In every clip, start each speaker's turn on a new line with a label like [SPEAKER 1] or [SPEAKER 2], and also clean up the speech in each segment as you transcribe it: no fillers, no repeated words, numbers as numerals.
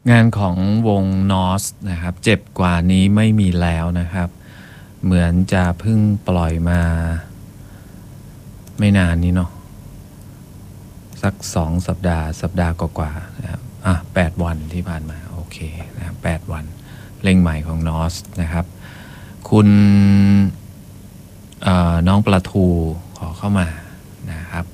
[SPEAKER 1] งานของวงนอสนะครับเจ็บกว่านี้ไม่มีแล้วนะครับเหมือนจะเพิ่งปล่อยมาไม่นานนี้เนาะสัก2 สัปดาห์กว่าๆนะครับ8 วันที่ผ่านมาโอเคนะครับ8 วันเพลงใหม่ของนอสนะครับคุณน้องปลาทูขอเข้ามานะครับ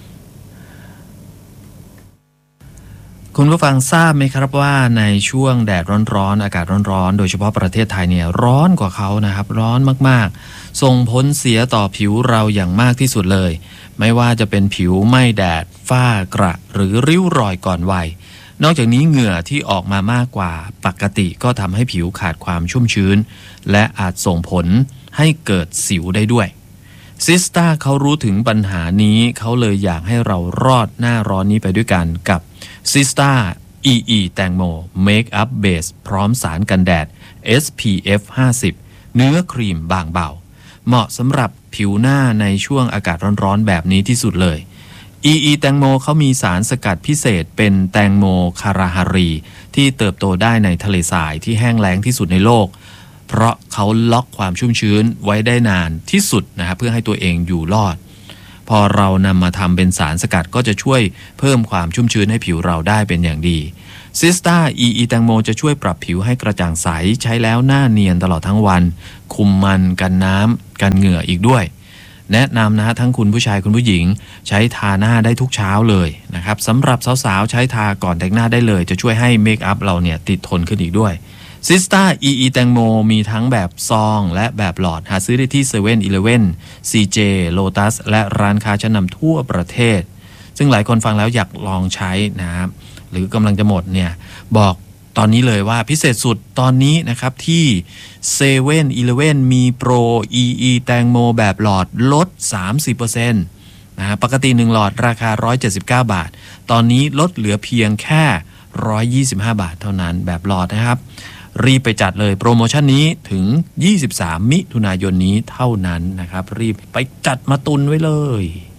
[SPEAKER 1] คุณผู้ฟังทราบไหมครับว่าในช่วงแดดร้อนๆอากาศร้อนๆโดยเฉพาะประเทศไทยเนี่ยร้อนกว่าเขานะครับร้อนมากๆส่งผลเสียต่อผิวเราอย่างมากที่สุดเลยไม่ว่าจะเป็นผิวไหม้แดดฝ้ากระหรือริ้วรอยก่อนวัยนอกจากนี้เหงื่อที่ออกมามากกว่าปกติก็ทำให้ผิวขาดความชุ่มชื้นและอาจส่งผลให้เกิดสิวได้ด้วยซิสตาเขารู้ถึงปัญหานี้เขาเลยอยากให้เรารอดหน้าร้อนนี้ไปด้วยกันกับซิสตา EE แตงโมเมคอัพเบสพร้อมสารกันแดด SPF 50 เนื้อครีมบางเบาเหมาะสำหรับผิวหน้าในช่วงอากาศร้อนๆแบบนี้ที่สุดเลย EE แตงโมเขามีสารสกัดพิเศษเป็นแตงโมคาราฮารีที่เติบโตได้ในทะเลทรายที่แห้งแล้งที่สุดในโลกเพราะเขาล็อกความชุ่มชื้นไว้ได้นานที่สุดนะครับเพื่อให้ตัวเองอยู่รอดพอเรานำมาทำเป็นสารสกัดก็จะช่วยเพิ่มความชุ่มชื้นให้ผิวเราได้เป็นอย่างดีซิสตา EE แตงโมจะช่วยปรับผิวให้กระจ่างใสใช้แล้วหน้าเนียนตลอดทั้งวันคุมมันกันน้ำกันเหงื่ออีกด้วยแนะนำนะทั้งคุณผู้ชายคุณผู้หญิงใช้ทาหน้าได้ทุกเช้าเลยนะครับสำหรับสาวๆใช้ทาก่อนแต่งหน้าได้เลยจะช่วยให้เมคอัพเราเนี่ยติดทนขึ้นอีกด้วยซิสตา EE แตงโมมีทั้งแบบซองและแบบหลอดหาซื้อได้ที่7-Eleven CJ Lotus และร้านค้าชั้นนำทั่วประเทศซึ่งหลายคนฟังแล้วอยากลองใช้นะครับหรือกำลังจะหมดเนี่ยบอกตอนนี้เลยว่าพิเศษสุดตอนนี้นะครับที่7-Elevenมีโปร EE แตงโมแบบหลอดลด 30% นะปกติ1หลอดราคา179 บาทตอนนี้ลดเหลือเพียงแค่125 บาทเท่านั้นแบบหลอดนะครับรีบไปจัดเลยโปรโมชั่นนี้ถึง23 มิถุนายนนี้เท่านั้นนะครับรีบไปจัดมาตุนไว้เลย